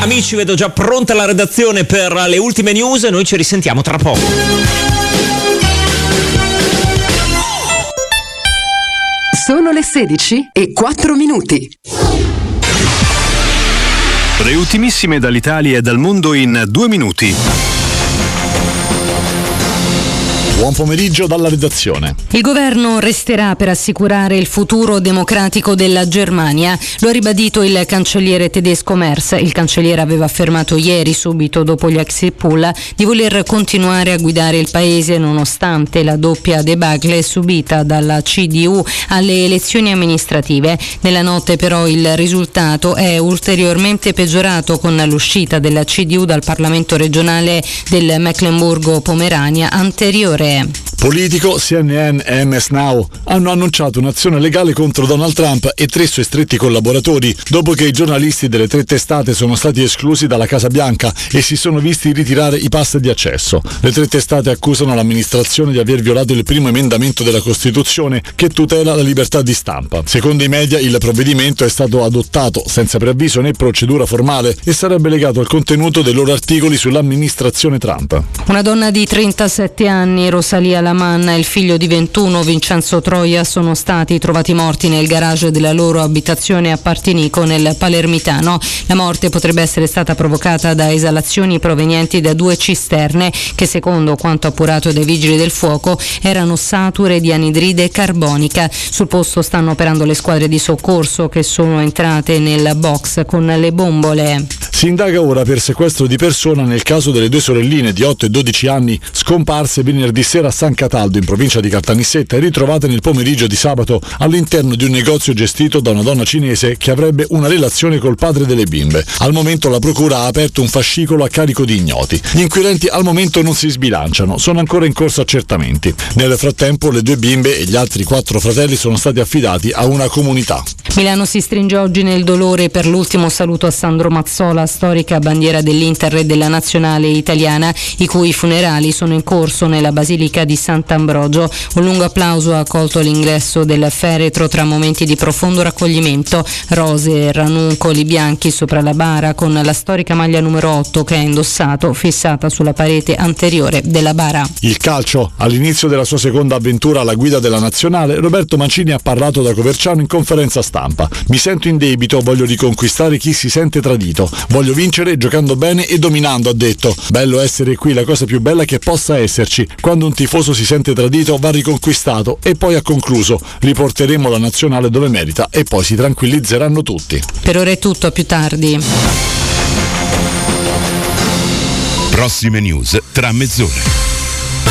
Amici, vedo già pronta la redazione per le ultime news e noi ci risentiamo tra poco. Sono le 16:04. Le ultimissime dall'Italia e dal mondo in 2 minuti. Buon pomeriggio dalla redazione. Il governo resterà per assicurare il futuro democratico della Germania. Lo ha ribadito il cancelliere tedesco Merz. Il cancelliere aveva affermato ieri, subito dopo gli exit poll, di voler continuare a guidare il paese nonostante la doppia debacle subita dalla CDU alle elezioni amministrative. Nella notte però il risultato è ulteriormente peggiorato con l'uscita della CDU dal Parlamento regionale del Mecklenburgo-Pomerania anteriore. Politico, CNN e MS Now hanno annunciato un'azione legale contro Donald Trump e 3 suoi stretti collaboratori dopo che i giornalisti delle 3 testate sono stati esclusi dalla Casa Bianca e si sono visti ritirare i pass di accesso. Le 3 testate accusano l'amministrazione di aver violato il primo emendamento della Costituzione che tutela la libertà di stampa. Secondo i media il provvedimento è stato adottato senza preavviso né procedura formale e sarebbe legato al contenuto dei loro articoli sull'amministrazione Trump. Una donna di 37 anni, Rosalia Lamanna, e il figlio di 21, Vincenzo Troia, sono stati trovati morti nel garage della loro abitazione a Partinico nel Palermitano. La morte potrebbe essere stata provocata da esalazioni provenienti da 2 cisterne che, secondo quanto appurato dai vigili del fuoco, erano sature di anidride carbonica. Sul posto stanno operando le squadre di soccorso che sono entrate nel box con le bombole. Si indaga ora per sequestro di persona nel caso delle 2 sorelline di 8 e 12 anni scomparse venerdì sera a San Cataldo in provincia di Caltanissetta e ritrovate nel pomeriggio di sabato all'interno di un negozio gestito da una donna cinese che avrebbe una relazione col padre delle bimbe. Al momento la procura ha aperto un fascicolo a carico di ignoti. Gli inquirenti al momento non si sbilanciano, sono ancora in corso accertamenti. Nel frattempo le 2 bimbe e gli altri 4 fratelli sono stati affidati a una comunità. Milano si stringe oggi nel dolore per l'ultimo saluto a Sandro Mazzola, storica bandiera dell'Inter e della nazionale italiana, i cui funerali sono in corso nella Basilica di Sant'Ambrogio. Un lungo applauso ha accolto l'ingresso del feretro tra momenti di profondo raccoglimento, rose e ranuncoli bianchi sopra la bara con la storica maglia numero 8 che ha indossato fissata sulla parete anteriore della bara. Il calcio. All'inizio della sua seconda avventura alla guida della nazionale, Roberto Mancini ha parlato da Coverciano in conferenza stampa. Mi sento in debito, voglio riconquistare chi si sente tradito, voglio vincere giocando bene e dominando, ha detto. Bello essere qui, la cosa più bella che possa esserci. Quando un tifoso si sente tradito va riconquistato. E poi ha concluso: riporteremo la nazionale dove merita e poi si tranquillizzeranno tutti. Per ora è tutto, a più tardi. Prossime news tra mezz'ora.